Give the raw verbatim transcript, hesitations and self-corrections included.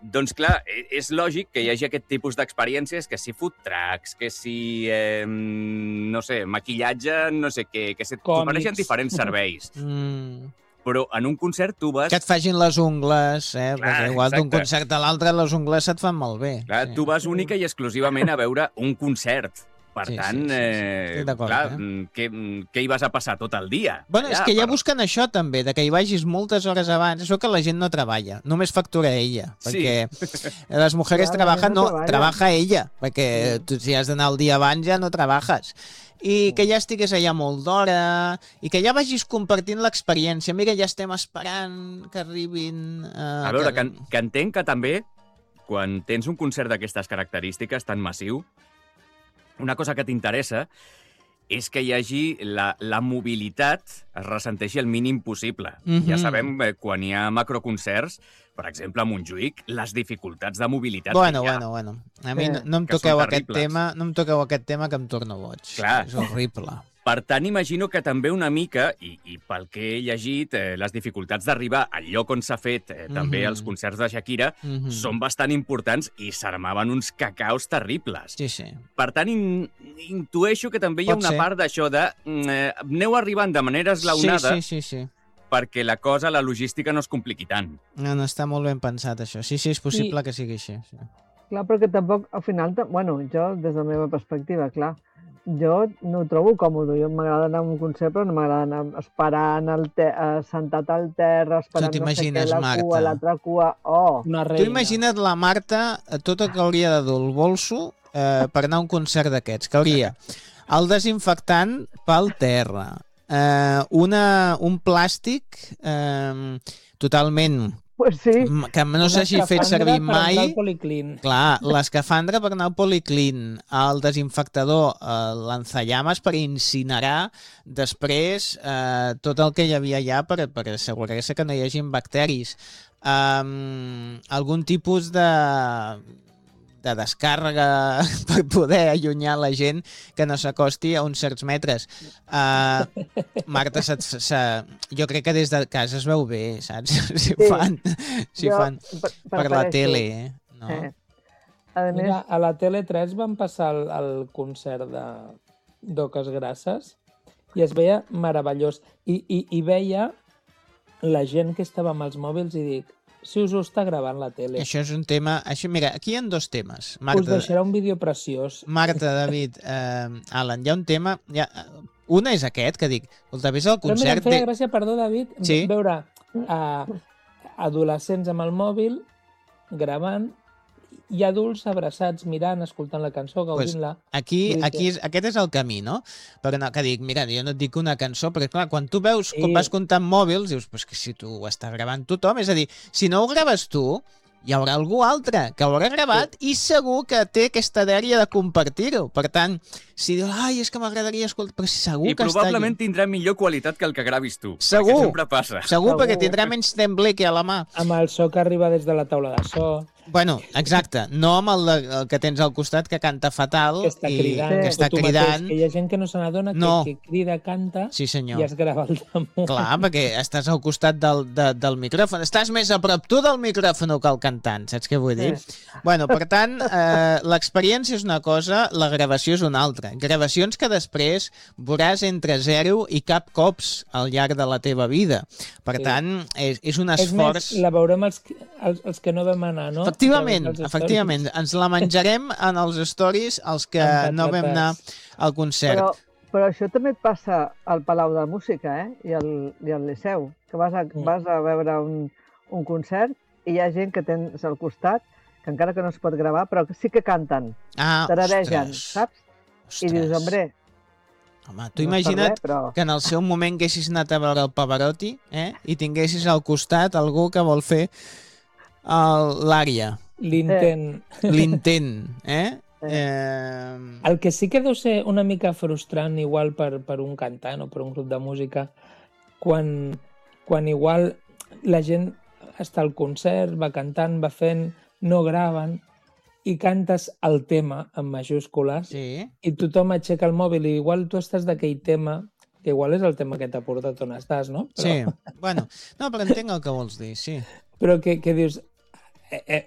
Doncs clar, és lògic que hi hagi aquest tipus d'experiències, que si food trucks, que si, eh, no sé, maquillatge, no sé què, que t'ofereixen diferents serveis. Mm. Però en un concert tu vas... Que et facin les ungles, eh? Clar, perquè igual d'un exacte. concert a l'altre les ungles se't fan molt bé. Clar, sí. tu vas única i exclusivament a veure un concert. Per Sí, tant, sí, sí, sí. eh, Estic d'acord, clar, eh? què, què hi vas a passar tot el dia? Bueno, allà, és que ja per... busquen això també, de que hi vagis moltes hores abans. Això que la gent no treballa, només factura ella. Sí. Perquè les mujeres Clar, trabajan, no no, treballa. trabaja ella. Perquè Sí. tu si has d'anar el dia abans ja no treballes. I que ja estigués allà molt d'hora, i que ja vagis compartint l'experiència. Mira, ja estem esperant que arribin... Eh, A veure, que... que, que entenc que també, quan tens un concert d'aquestes característiques tan massiu, una cosa que t'interessa és que hi hagi la, la mobilitat, es ressenteixi el mínim possible. Mhm. Ja sabem, eh, quan hi ha macroconcerts, per exemple, a Montjuïc, les dificultats de mobilitat Bueno, que hi ha. bueno, bueno. A mi Sí. no, no em Que són toqueu aquest terribles. tema, no em toqueu aquest tema que em torno boig. Clar. És horrible. Per tant, imagino que també una mica, i, i pel que he llegit, eh, les dificultats d'arribar al lloc on s'ha fet eh, també Mhm. els concerts de Shakira Mhm. són bastant importants i s'armaven uns cacaos terribles. Sí, sí. Per tant, in, intueixo que també hi ha Pot una ser. part d'això de mm, eh, aneu arribant de manera esglaonada Sí, sí, sí, sí. perquè la cosa, la logística no es compliqui tant. No, no, està molt ben pensat, això. Sí, sí, és possible I- que sigui així. Sí. Clar, però que tampoc, al final, ta- bueno, jo, des de la meva perspectiva, clar, jo no ho trobo còmode. Jo m'agrada anar a un concert, però no m'agrada anar esperant, al te eh, sentat al terra, esperant no sé què, t'imagines, la Marta? cua, l'altra cua... Oh! Una Tu reina. imagina't la Marta, eh, tot el que hauria de dur el bolso eh, per anar a un concert d'aquests, que hauria el desinfectant pel terra, eh, una, un plàstic eh, totalment... Pues sí, que no s'hagi fet servir mai... El policlín. Clar, l'escafandra per anar al policlín, el desinfectador, eh, l'enzallames per incinerar després eh, tot el que hi havia allà per, per assegurar-se que no hi hagin bacteris. Um, algun tipus de, de descàrrega per poder allunyar la gent que no s'acosti a uns certs metres. Uh, Marta, se, se, jo crec que des de casa es veu bé, saps? Si Sí. fan, si jo fan pre- per la prefereixo. tele, eh? No? Eh. A més, Mira, a la Tele tres van passar el, el concert de d'Oques Grasses i es veia meravellós. I, i, I veia la gent que estava amb els mòbils i dic, si us ho està gravant la tele, Això és un tema... Això, mira, aquí hi ha dos temes. us Marta, deixarà un vídeo preciós. Marta David, eh, Alan, hi ha un tema... Hi ha, una és aquest, que dic, escolta, ves al Però mira, em concert... feia de... gràcia, perdó, David, Sí. veure uh, adolescents amb el mòbil gravant i adults abraçats, mirant, escoltant la cançó, gaudint-la. Aquí, Vull dir aquí, és, aquest és el camí, no? Però no, que dic, mira, jo no et dic una cançó, perquè clar, quan tu veus, Sí. quan vas comptant mòbils, dius, pues que si tu ho està gravant tothom, és a dir, si no ho graves tu, hi haurà algú altre que ho haurà gravat i segur que té aquesta dèria de compartir-ho. Per tant, si dius, ai, és que m'agradaria escoltar, però segur I que probablement està... tindrà millor qualitat que el que gravis tu. Segur. Perquè sempre passa. Segur, perquè Segur. tindrà menys tembleque a la mà. Amb el so que arriba des de la taula de so, Bueno, exacte, no amb el, de, el que tens al costat que canta fatal que està i cridant, que o està tu cridant. mateix, que hi ha gent que no se n'adona, que, No. que crida, canta Sí, senyor. i es grava al damunt. Clar, perquè estàs al costat del, de, del micròfon. Estàs més a prop tu del micròfon que el cantant, saps què vull dir? Bueno, per tant, eh, l'experiència és una cosa, la gravació és una altra. Gravacions que després veuràs entre zero i cap cops al llarg de la teva vida. Per Sí. tant, és, és un És esforç... més, la veurem els, els, els que no vam anar, no? Efectivament, A través dels efectivament. Ens la menjarem en els stories, els que Amb no vam anar patates. al concert. però, però això també et passa al Palau de Música, eh? I al, i al Liceu, que vas a, Mm. vas a veure un, un concert i hi ha gent que tens al costat, que encara que no es pot gravar, però que sí que canten, Ah, taradegen, ostres, saps? I dius, hombre, Home, tu no és per imagina't res, però... que en el seu moment haguessis anat a veure el Pavarotti eh? i tinguessis al costat algú que vol fer el- l'àrea, L'intent. l'intent. Eh? Eh... El que sí que deu ser una mica frustrant igual per, per un cantant o per un grup de música quan, quan igual la gent està al concert, va cantant, va fent, no graven i cantes el tema en majúscules Sí, i tothom aixeca el mòbil i igual tu estàs d'aquell tema que igual és el tema que t'ha portat on estàs, no? Però, sí. Bueno, no, però entenc el que vols dir, sí. però que, que dius eh, eh,